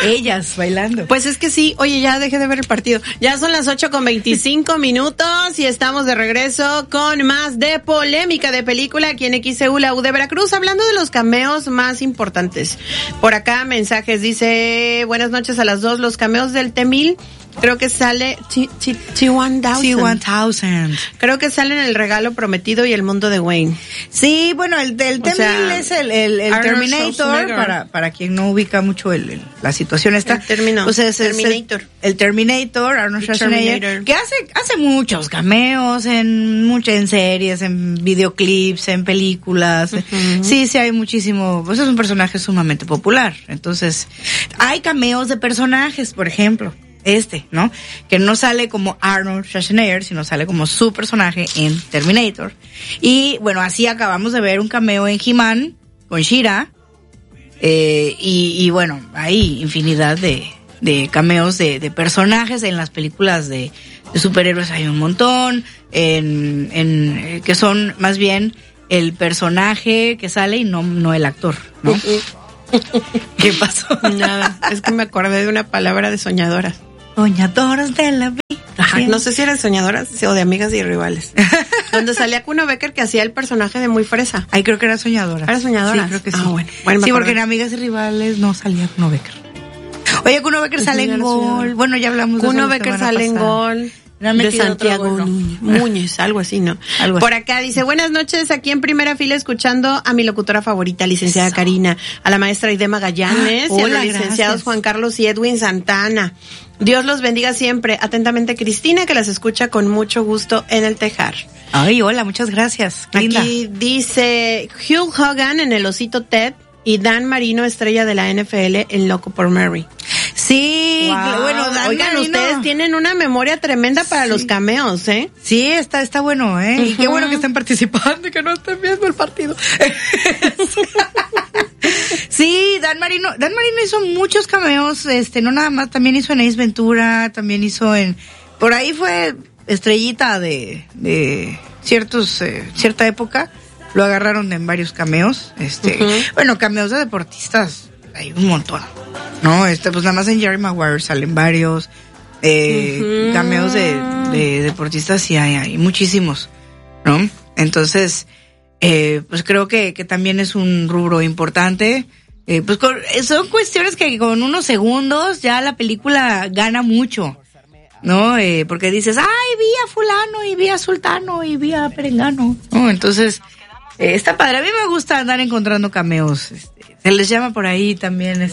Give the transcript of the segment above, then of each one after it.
ellas bailando. Pues es que sí, oye, ya dejé de ver el partido. Ya son las 8:25 y estamos de regreso con más de Polémica de Película aquí en XEU, la U de Veracruz, hablando de los cameos más importantes. Por acá mensajes, dice, buenas noches a las dos, los cameos del T-1000. Creo que sale T-1000. Creo que sale en El Regalo Prometido y El Mundo de Wayne. Sí, bueno, el T-1000 es el Terminator, para quien no ubica mucho la situación esta. El término. Pues es Terminator. El Terminator, Arnold Schwarzenegger, que hace muchos cameos en series, en videoclips, en películas. Uh-huh. Sí, hay muchísimo. Pues es un personaje sumamente popular. Entonces, hay cameos de personajes, por ejemplo. ¿No? Que no sale como Arnold Schwarzenegger, sino sale como su personaje en Terminator. Y bueno, así acabamos de ver un cameo en He-Man con She-Ra. Y bueno, hay infinidad de cameos de personajes en las películas de superhéroes, hay un montón, que son más bien el personaje que sale y no el actor, ¿no? ¿Qué pasó? Nada, es que me acordé de una palabra de soñadoras. Soñadoras de la vida. Ajá, no sé si eran soñadoras o de Amigas y Rivales. Donde salía Kuno Becker, que hacía el personaje de Muy Fresa. Ay, creo que era soñadora. ¿Era soñadora? Sí, creo que sí. Bueno, sí, porque en Amigas y Rivales no salía Kuno Becker. Oye, Kuno Becker sale en Gol. Bueno, ya hablamos de eso. Kuno Becker sale en Gol. De Santiago Núñez, algo así, ¿no? Algo por así. Acá dice, buenas noches, aquí en primera fila escuchando a mi locutora favorita, licenciada Karina, a la maestra Aide Magallanes y a los licenciados Juan Carlos y Edwin Santana. Dios los bendiga siempre. Atentamente, Cristina, que las escucha con mucho gusto en el Tejar. Ay, hola, muchas gracias. Linda. Aquí dice Hugh Hogan en El Osito Ted y Dan Marino, estrella de la NFL en Loco por Mary. Sí, wow. Bueno, Dan oigan, Marino, ustedes tienen una memoria tremenda para los cameos, ¿eh? Sí, está bueno, ¿eh? Uh-huh. Y qué bueno que estén participando y que no estén viendo el partido. Sí, Dan Marino hizo muchos cameos, no nada más, también hizo en Ace Ventura, también hizo por ahí fue estrellita de cierta época, lo agarraron en varios cameos, uh-huh. Bueno, cameos de deportistas, hay un montón, ¿no? Pues nada más en Jerry Maguire salen varios, uh-huh. Cameos de deportistas sí hay muchísimos, ¿no? Entonces, pues creo que también es un rubro importante. Pues son cuestiones que con unos segundos ya la película gana mucho, ¿no? Porque dices, ay, vi a fulano y vi a sultano y vi a perengano, ¿no? Entonces, está padre. A mí me gusta andar encontrando cameos. Se les llama por ahí también,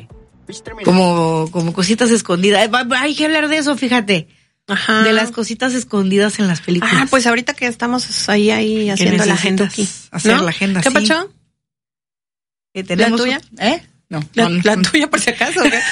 como cositas escondidas. Hay que hablar de eso, fíjate. Ajá. De las cositas escondidas en las películas. Ah, pues ahorita que estamos ahí haciendo la agenda aquí. Hacer la agenda, ¿Qué pacho? ¿Tenemos ¿La tuya? No. La tuya por si acaso, ¿qué?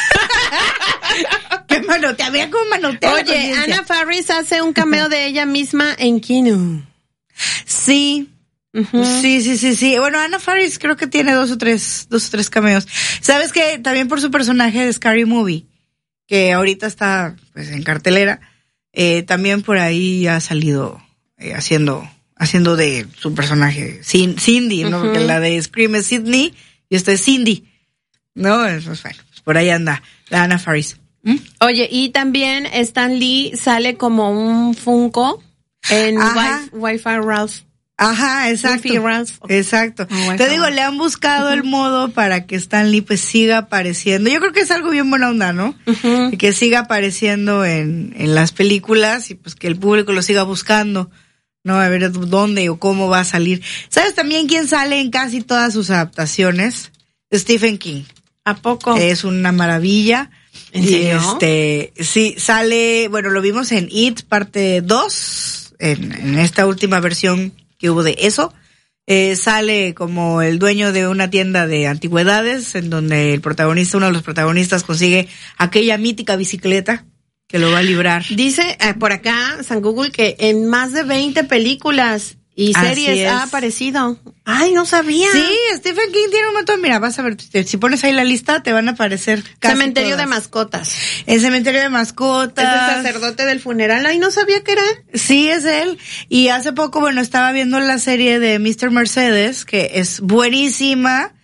¿Qué manotea? Había como manotea. Oye, Anna Faris hace un cameo de ella misma en Kino. Sí. Uh-huh. Sí. Bueno, Anna Faris creo que tiene dos o tres cameos. ¿Sabes qué? También por su personaje de Scary Movie, que ahorita está pues en cartelera, también por ahí ha salido haciendo de su personaje Cindy, ¿no? Uh-huh. Porque la de Scream es Sydney y esta es Cindy, ¿no? Pues bueno, pues por ahí anda la Anna Faris. Oye, y también Stan Lee sale como un Funko en Wi-Fi Ralph. Ajá, exacto. Exacto. Te digo, le han buscado el modo para que Stan Lee pues siga apareciendo. Yo creo que es algo bien buena onda, ¿no? Uh-huh. Que siga apareciendo en las películas y pues que el público lo siga buscando, ¿no? A ver dónde o cómo va a salir. ¿Sabes también quién sale en casi todas sus adaptaciones? Stephen King. ¿A poco? Es una maravilla. ¿En serio? Sí, sale, bueno, lo vimos en It parte 2, en esta última versión que hubo de eso. Sale como el dueño de una tienda de antigüedades en donde uno de los protagonistas consigue aquella mítica bicicleta que lo va a librar. Dice por acá, San Google, que en más de 20 películas y series ha aparecido. Ay, no sabía. Sí, Stephen King tiene un montón. Mira, vas a ver, si pones ahí la lista, te van a aparecer casi Cementerio todas. de Mascotas. El Cementerio de Mascotas. Es el sacerdote del funeral. Ay, no sabía que era él. Sí, es él. Y hace poco, bueno, estaba viendo la serie de Mr. Mercedes, que es buenísima.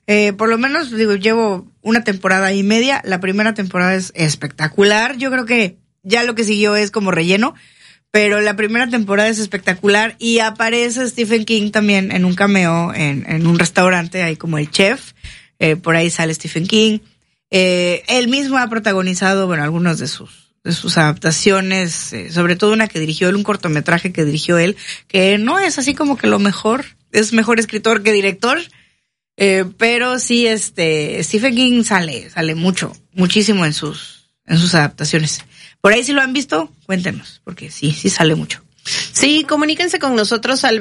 Por lo menos, digo, llevo una temporada y media. La primera temporada es espectacular. Yo creo que ya lo que siguió es como relleno, pero la primera temporada es espectacular y aparece Stephen King también en un cameo en un restaurante, ahí como el chef. Por ahí sale Stephen King. Él mismo ha protagonizado, bueno, algunos de sus adaptaciones, sobre todo una que dirigió él, un cortometraje que dirigió él, que no es así como que lo mejor, es mejor escritor que director, pero sí, Stephen King sale muchísimo en sus adaptaciones. Por ahí si lo han visto, cuéntenos, porque sí sale mucho. Sí, comuníquense con nosotros al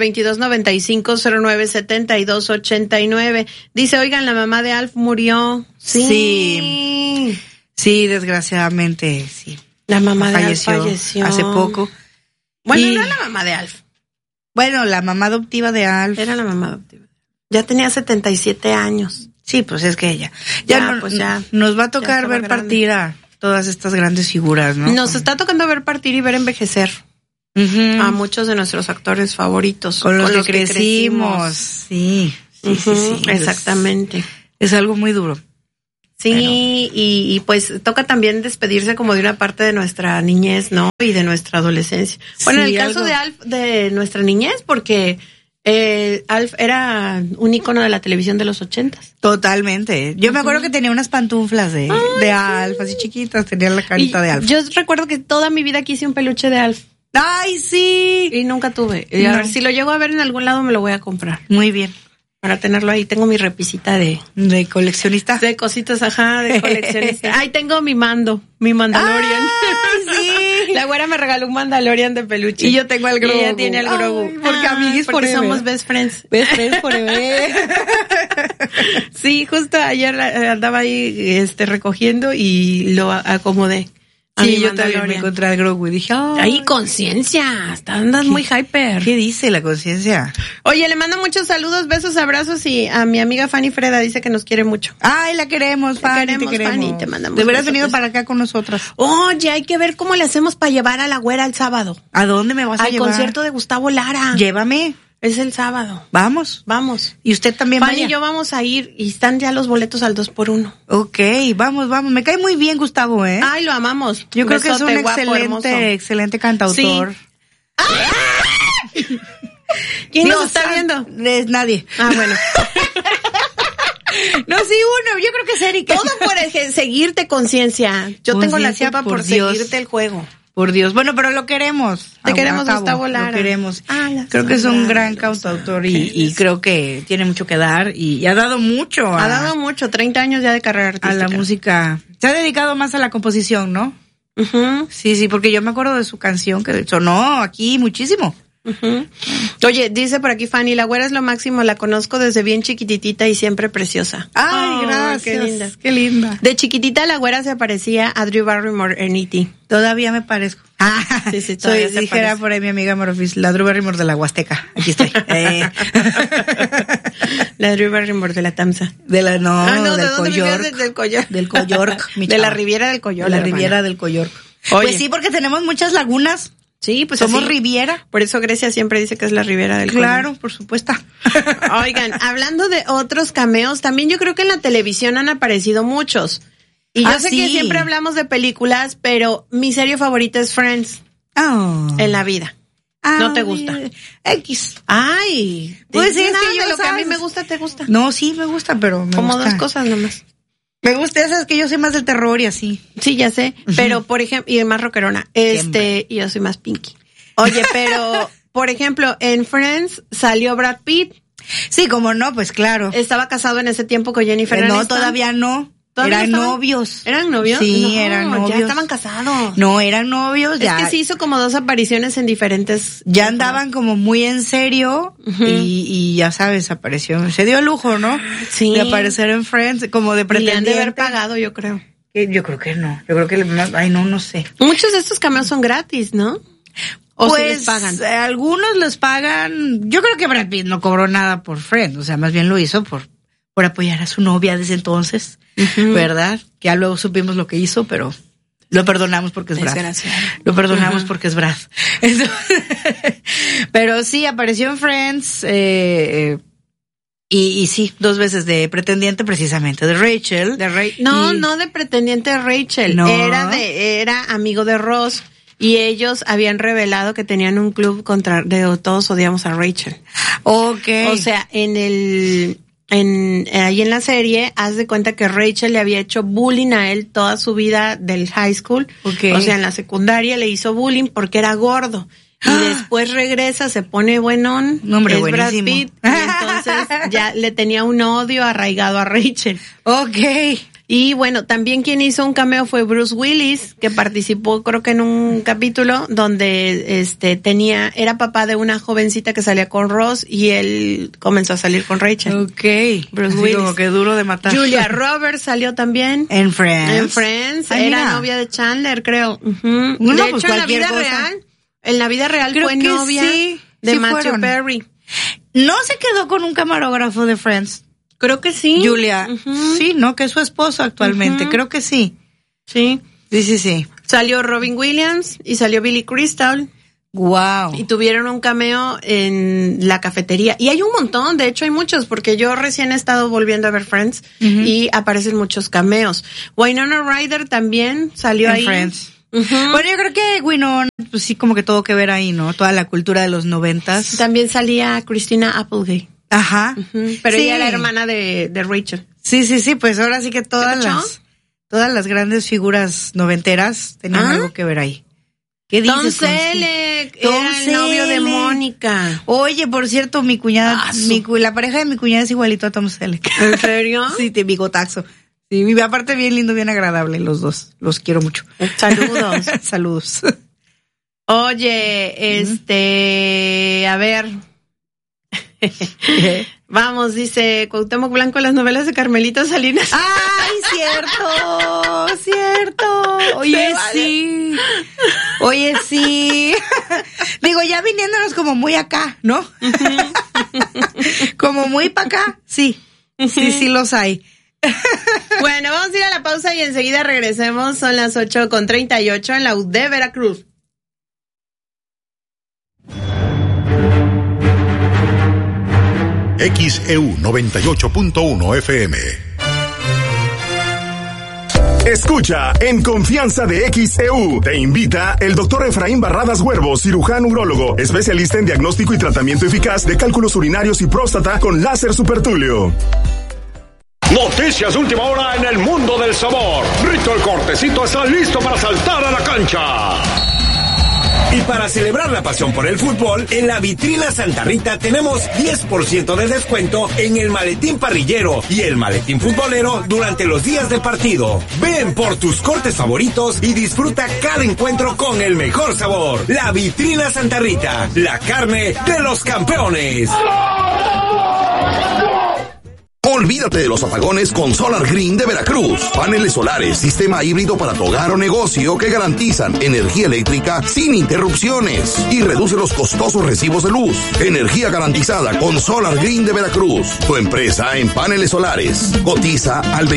2295-097289. Dice, oigan, la mamá de Alf murió. Sí, desgraciadamente, sí. La mamá de Alf falleció hace poco. Bueno, no era la mamá de Alf. Bueno, la mamá adoptiva de Alf. Era la mamá adoptiva. Ya tenía 77 años. Sí, pues es que ella. Ya nos va a tocar ver partir a todas estas grandes figuras, ¿no? Nos está tocando ver partir y ver envejecer. Uh-huh. A muchos de nuestros actores favoritos. Con los que crecimos. Sí, exactamente. Es algo muy duro. Sí, pero... y pues toca también despedirse como de una parte de nuestra niñez, ¿no? Y de nuestra adolescencia. Bueno, en el caso de Alf, de nuestra niñez, porque Alf era un ícono de la televisión de los 80s. Totalmente. Yo me acuerdo que tenía unas pantuflas de Alf, así chiquitas, tenía la carita de Alf. Yo recuerdo que toda mi vida quise un peluche de Alf. ¡Ay, sí! Y nunca tuve. No. A ver, si lo llego a ver en algún lado me lo voy a comprar. Muy bien. Para tenerlo ahí. Tengo mi repisita de coleccionista. De cositas, de coleccionista. Ahí tengo mi Mandalorian. ¡Ay, sí! La güera me regaló un Mandalorian de peluche. Y yo tengo el Grogu. Y ella tiene el Grogu. Porque amiguis porque somos best friends. Best friends forever. Sí, justo ayer andaba ahí recogiendo y lo acomodé. Sí, yo también me encontré al Grogu y dije, ¡ay, conciencia! Andas muy hyper. ¿Qué dice la conciencia? Oye, le mando muchos saludos, besos, abrazos y a mi amiga Fanny Freda dice que nos quiere mucho. ¡Ay, la queremos, Fanny! Te queremos. Fanny, te mandamos. De verdad has venido para acá con nosotras. Oye, hay que ver cómo le hacemos para llevar a la güera el sábado. ¿A dónde me vas a llevar? Al concierto de Gustavo Lara. Llévame. Es el sábado. Vamos. Y usted también Fanny vaya. y yo vamos a ir y están ya los boletos al 2x1. Ok, vamos. Me cae muy bien Gustavo, ¿eh? Ay, lo amamos. Yo creo que es un excelente cantautor. Sí. ¿Quién nos está viendo? Es nadie. Ah, bueno. No, sí, uno. Yo creo que es Erika. Todo por seguirte, conciencia. Yo tengo la culpa por seguirte el juego. Por Dios. Bueno, pero lo queremos. Te queremos, Gustavo Lara. Lo queremos. Creo que es un gran cantautor y creo que tiene mucho que dar y ha dado mucho. Ha dado mucho, 30 años ya de carrera artística. A la música. Se ha dedicado más a la composición, ¿no? Uh-huh. Sí, porque yo me acuerdo de su canción que sonó aquí muchísimo. Uh-huh. Oye, dice por aquí Fanny, la güera es lo máximo, la conozco desde bien chiquititita y siempre preciosa. Ay, gracias. Qué linda. De chiquitita la güera se parecía a Drew Barrymore en E.T. Todavía me parezco. Sí, todavía se dijera parece. Por ahí mi amiga Morofis, la Drew Barrymore de la Huasteca. Aquí estoy. La Drew Barrymore de la Tamsa. Del Coyorc. Del Coyorc. De la Riviera del Coyorc. La Riviera del Coyorc. Pues sí, porque tenemos muchas lagunas. Sí, pues somos así. Riviera. Por eso Grecia siempre dice que es la Riviera del Coyorc. Claro, por supuesto. Oigan, hablando de otros cameos, también yo creo que en la televisión han aparecido muchos. Y yo sé que siempre hablamos de películas, pero mi serie favorita es Friends. En la vida. ¿No te gusta? X. Ay. Pues es que de lo que a mí me gusta, ¿te gusta? No, sí me gusta, pero me como gusta. 2 cosas nomás. Me gusta, esas que yo soy más del terror y así. Sí, ya sé. Pero, por ejemplo, y más rockerona. Y yo soy más Pinky. Oye, pero, por ejemplo, en Friends salió Brad Pitt. Sí, como no, pues claro. Estaba casado en ese tiempo con Jennifer Aniston. No, todavía no. Eran novios. ¿Eran novios? Sí, eran novios. Ya estaban casados. No, eran novios. Es que sí hizo como 2 apariciones en diferentes. Ya andaban como muy en serio. Uh-huh. Y ya sabes, apareció. Se dio el lujo, ¿no? Sí. De aparecer en Friends, como de pretendiente. Y le han de haber pagado, yo creo. Yo creo que no. Yo creo que, no sé. Muchos de estos cameos son gratis, ¿no? ¿O pues, si les pagan? Algunos les pagan. Yo creo que Brad Pitt no cobró nada por Friends. O sea, más bien lo hizo por apoyar a su novia desde entonces, uh-huh. ¿Verdad? Que ya luego supimos lo que hizo, pero lo perdonamos porque es Brad. Lo perdonamos uh-huh. porque es Brad. Pero sí, apareció en Friends, Y sí, 2 veces de pretendiente precisamente, de Rachel. No de pretendiente de Rachel. No. Era amigo de Ross. Y ellos habían revelado que tenían un club de todos odiamos a Rachel. Okay. O sea, ahí en la serie, haz de cuenta que Rachel le había hecho bullying a él toda su vida del high school. Okay. O sea, en la secundaria le hizo bullying porque era gordo. Y después regresa, se pone buenón, hombre, es buenísimo. Brad Pitt, y entonces ya le tenía un odio arraigado a Rachel. Okay. Y bueno, también quien hizo un cameo fue Bruce Willis, que participó creo que en un capítulo donde era papá de una jovencita que salía con Ross y él comenzó a salir con Rachel. Okay. Bruce Willis. Como que duro de matar. Julia Roberts salió también. En Friends. Ay, era novia de Chandler, creo. Uh-huh. De hecho, en la vida real creo fue novia de Matthew Perry. ¿No se quedó con un camarógrafo de Friends? Creo que sí. Julia. Uh-huh. Sí, ¿no? Que es su esposo actualmente. Uh-huh. Creo que sí. Sí. Sí. Salió Robin Williams y salió Billy Crystal. Wow. Y tuvieron un cameo en la cafetería. Y hay un montón, de hecho hay muchos, porque yo recién he estado volviendo a ver Friends y aparecen muchos cameos. Winona Ryder también salió ahí. Friends. Uh-huh. Bueno, yo creo que Winona, pues sí, como que tuvo que ver ahí, ¿no? Toda la cultura de los 90s. También salía Christina Applegate. Ajá. Uh-huh. Pero ella era hermana de Rachel. Sí, pues ahora sí que todas las grandes figuras noventeras tenían algo que ver ahí. ¿Qué dices? Tom Selleck era el novio de Mónica. Oye, por cierto, mi cuñada, la pareja de mi cuñada es igualito a Tom Selleck. ¿En serio? Sí, de bigotazo. Sí, aparte bien lindo, bien agradable los dos. Los quiero mucho. Saludos. Saludos. Oye, a ver. Vamos, dice Cuauhtémoc Blanco, las novelas de Carmelita Salinas. ¡Ay, cierto! Oye, sí. Digo, ya viniéndonos como muy acá, ¿no? Como muy para acá, sí. Sí los hay. Bueno, vamos a ir a la pausa y enseguida regresemos. Son las 8:38 en la UD Veracruz. XEU 98.1 FM. Escucha En Confianza de XEU. Te invita el doctor Efraín Barradas Huervo, cirujano urólogo, especialista en diagnóstico y tratamiento eficaz de cálculos urinarios y próstata con láser supertulio. Noticias de última hora en el mundo del sabor. Rito el Cortecito está listo para saltar a la cancha. Y para celebrar la pasión por el fútbol, en la vitrina Santa Rita tenemos 10% de descuento en el maletín parrillero y el maletín futbolero durante los días de partido. Ven por tus cortes favoritos y disfruta cada encuentro con el mejor sabor. La vitrina Santa Rita, la carne de los campeones. Olvídate de los apagones con Solar Green de Veracruz. Paneles solares, sistema híbrido para tu hogar o negocio que garantizan energía eléctrica sin interrupciones y reduce los costosos recibos de luz. Energía garantizada con Solar Green de Veracruz. Tu empresa en paneles solares. Cotiza al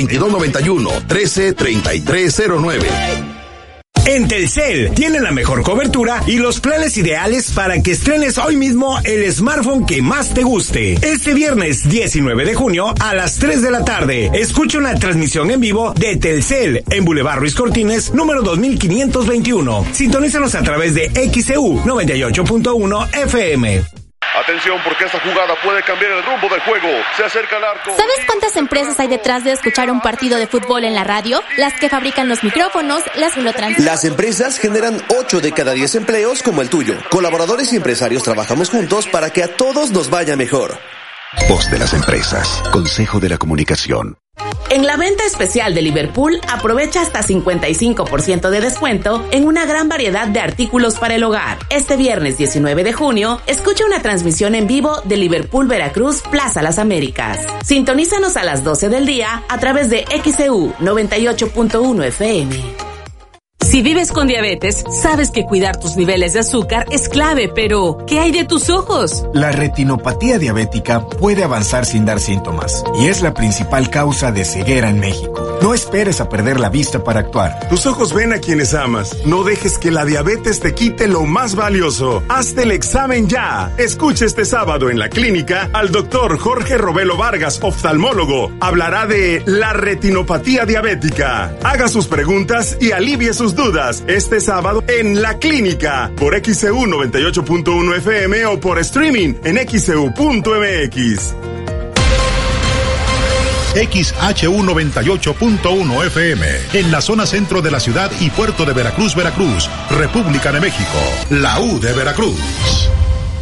2291-133309. En Telcel tienen la mejor cobertura y los planes ideales para que estrenes hoy mismo el smartphone que más te guste. Este viernes 19 de junio a las 3 de la tarde, escucha una transmisión en vivo de Telcel en Boulevard Ruiz Cortines, número 2521. Sintonízanos a través de XEU 98.1 FM. Atención, porque esta jugada puede cambiar el rumbo del juego. Se acerca al arco. ¿Sabes cuántas empresas hay detrás de escuchar un partido de fútbol en la radio? Las que fabrican los micrófonos, las que lo transmiten. Las empresas generan 8 de cada 10 empleos como el tuyo. Colaboradores y empresarios trabajamos juntos para que a todos nos vaya mejor. Voz de las empresas. Consejo de la Comunicación. En la venta especial de Liverpool, aprovecha hasta 55% de descuento en una gran variedad de artículos para el hogar. Este viernes 19 de junio, escucha una transmisión en vivo de Liverpool Veracruz Plaza Las Américas. Sintonízanos a las 12 del día a través de XEU 98.1 FM. Si vives con diabetes, sabes que cuidar tus niveles de azúcar es clave, pero ¿qué hay de tus ojos? La retinopatía diabética puede avanzar sin dar síntomas y es la principal causa de ceguera en México. No esperes a perder la vista para actuar. Tus ojos ven a quienes amas. No dejes que la diabetes te quite lo más valioso. Hazte el examen ya. Escucha este sábado en la clínica al doctor Jorge Robelo Vargas, oftalmólogo. Hablará de la retinopatía diabética. Haga sus preguntas y alivie sus dudas este sábado en la clínica por XEU 98.1 FM o por streaming en XEU.mx. XHU 98.1 FM, en la zona centro de la ciudad y puerto de Veracruz, Veracruz, República de México, la U de Veracruz.